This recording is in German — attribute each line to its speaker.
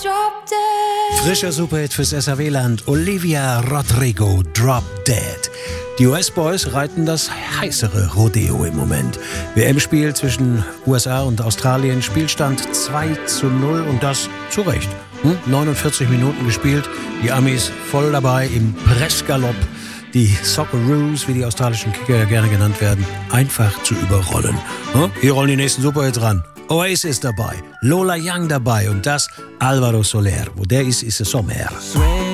Speaker 1: Frischer Superhit fürs SAW-Land. Olivia Rodrigo, Drop Dead. Die US-Boys reiten das heißere Rodeo im Moment. WM-Spiel zwischen USA und Australien, Spielstand 2:0 und das zu Recht. 49 Minuten gespielt, die Amis voll dabei im Pressgalopp. Die Socceroos, wie die australischen Kicker gerne genannt werden, einfach zu überrollen. Hier rollen die nächsten Superhits ran. Oasis dabei, Lola Young dabei und das Alvaro Soler. Wo der ist es Sommer.